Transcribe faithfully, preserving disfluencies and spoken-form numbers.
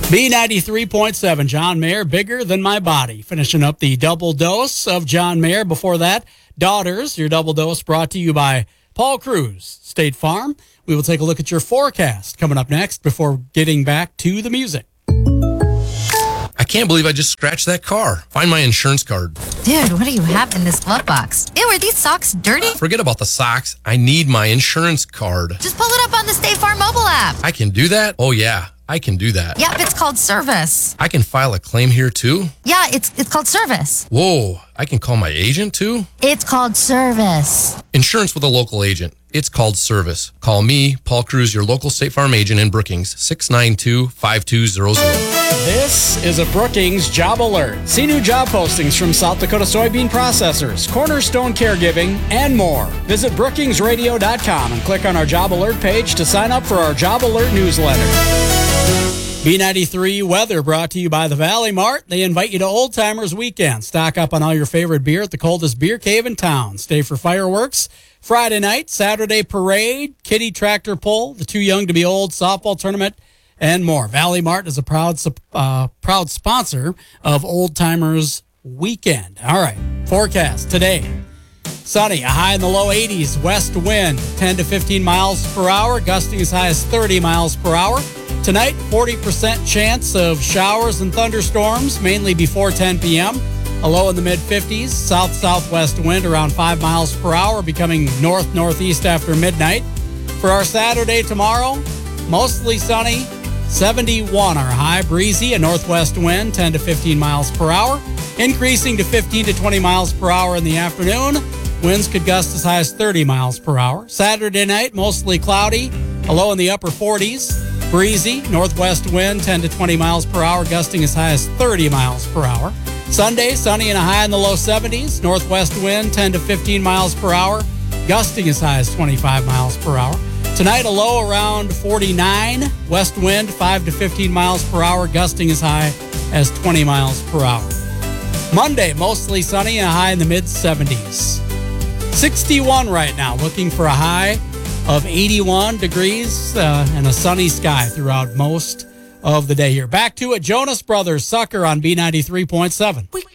B ninety-three point seven, John Mayer, Bigger Than My Body. Finishing up the double dose of John Mayer. Before that, Daughters, your double dose brought to you by Paul Cruz, State Farm. We will take a look at your forecast coming up next before getting back to the music. I can't believe I just scratched that car. Find my insurance card. Dude, what do you have in this glove box? Ew, are these socks dirty? Forget about the socks. I need my insurance card. Just pull it up on the State Farm mobile app. I can do that? Oh, yeah. I can do that. Yep, it's called Service. I can file a claim here, too? Yeah, it's it's called Service. Whoa, I can call my agent, too? It's called Service. Insurance with a local agent. It's called Service. Call me, Paul Cruz, your local State Farm agent in Brookings, six nine two, five two zero zero. This is a Brookings Job Alert. See new job postings from South Dakota soybean processors, Cornerstone Caregiving, and more. Visit brookings radio dot com and click on our Job Alert page to sign up for our Job Alert newsletter. B ninety-three weather brought to you by the Valley Mart. They invite you to Old Timers Weekend. Stock up on all your favorite beer at the coldest beer cave in town. Stay for fireworks Friday night, Saturday parade, kiddie tractor pull, the Too Young to Be Old softball tournament, and more. Valley Mart is a proud uh, proud sponsor of Old Timers Weekend. All right, forecast today. Sunny, a high in the low eighties, west wind ten to fifteen miles per hour, gusting as high as thirty miles per hour. Tonight, forty percent chance of showers and thunderstorms, mainly before ten p.m. A low in the mid-fifties, south-southwest wind around five miles per hour, becoming north-northeast after midnight. For our Saturday tomorrow, mostly sunny, seventy-one our high, breezy, a northwest wind ten to fifteen miles per hour, increasing to fifteen to twenty miles per hour in the afternoon. Winds could gust as high as thirty miles per hour. Saturday night, mostly cloudy, a low in the upper forties, breezy, northwest wind ten to twenty miles per hour, gusting as high as thirty miles per hour. Sunday, sunny and a high in the low seventies, northwest wind ten to fifteen miles per hour, gusting as high as twenty-five miles per hour. Tonight, a low around forty-nine, west wind five to fifteen miles per hour, gusting as high as twenty miles per hour. Monday, mostly sunny and a high in the mid-seventies. sixty-one right now, looking for a high of eighty-one degrees uh, and a sunny sky throughout most of the day here. Back to it, Jonas Brothers, Sucker on B ninety-three point seven.